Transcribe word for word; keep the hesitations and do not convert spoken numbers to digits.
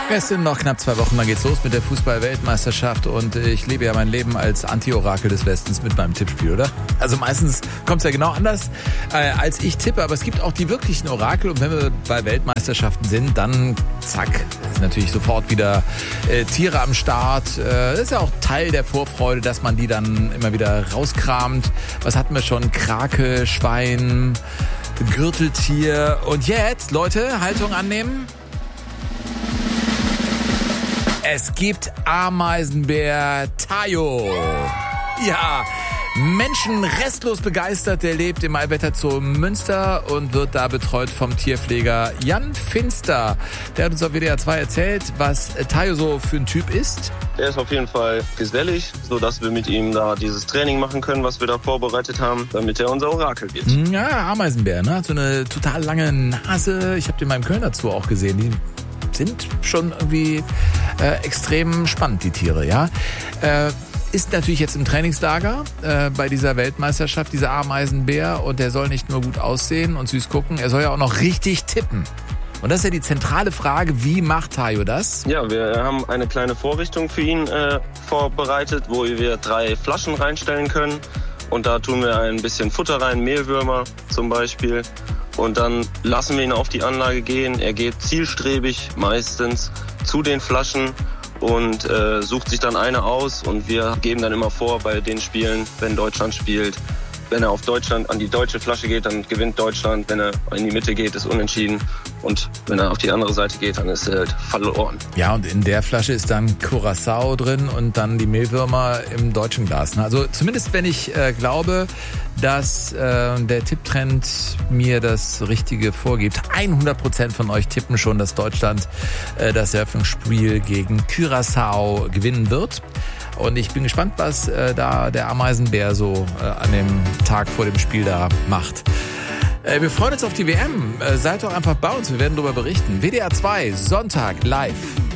Es sind noch knapp zwei Wochen, dann geht's los mit der Fußball-Weltmeisterschaft und ich lebe ja mein Leben als Anti-Orakel des Westens mit meinem Tippspiel, oder? Also meistens kommt's ja genau anders, äh, als ich tippe, aber es gibt auch die wirklichen Orakel und wenn wir bei Weltmeisterschaften sind, dann zack, ist natürlich sofort wieder äh, Tiere am Start. Äh, das ist ja auch Teil der Vorfreude, dass man die dann immer wieder rauskramt. Was hatten wir schon? Krake, Schwein, Gürteltier und jetzt, Leute, Haltung annehmen. Es gibt Ameisenbär Tayo. Ja, Menschen restlos begeistert. Der lebt im Allwetterzoo Münster und wird da betreut vom Tierpfleger Jan Finster. Der hat uns auf W D R zwei erzählt, was Tayo so für ein Typ ist. Er ist auf jeden Fall gesellig, sodass wir mit ihm da dieses Training machen können, was wir da vorbereitet haben, damit er unser Orakel wird. Ja, Ameisenbär, ne? Hat so eine total lange Nase. Ich habe den mal im Kölner Zoo auch gesehen. Die sind schon irgendwie äh, extrem spannend, die Tiere, ja. Äh, ist natürlich jetzt im Trainingslager äh, bei dieser Weltmeisterschaft, dieser Ameisenbär. Und der soll nicht nur gut aussehen und süß gucken, er soll ja auch noch richtig tippen. Und das ist ja die zentrale Frage, wie macht Tayo das? Ja, wir haben eine kleine Vorrichtung für ihn äh, vorbereitet, wo wir drei Flaschen reinstellen können. Und da tun wir ein bisschen Futter rein, Mehlwürmer zum Beispiel. Und dann lassen wir ihn auf die Anlage gehen. Er geht zielstrebig meistens zu den Flaschen und äh, sucht sich dann eine aus. Und wir geben dann immer vor bei den Spielen, wenn Deutschland spielt, wenn er auf Deutschland, an die deutsche Flasche geht, dann gewinnt Deutschland. Wenn er in die Mitte geht, ist unentschieden. Und wenn er auf die andere Seite geht, dann ist er halt verloren. Ja, und in der Flasche ist dann Curaçao drin und dann die Mehlwürmer im deutschen Glas. Also zumindest, wenn ich äh, glaube, dass äh, der Tipptrend mir das Richtige vorgibt. hundert Prozent von euch tippen schon, dass Deutschland äh, das Eröffnungsspiel gegen Curaçao gewinnen wird. Und ich bin gespannt, was äh, da der Ameisenbär so äh, an dem Tag vor dem Spiel da macht. Äh, wir freuen uns auf die W M. Äh, seid doch einfach bei uns, wir werden darüber berichten. W D R zwei, Sonntag, live.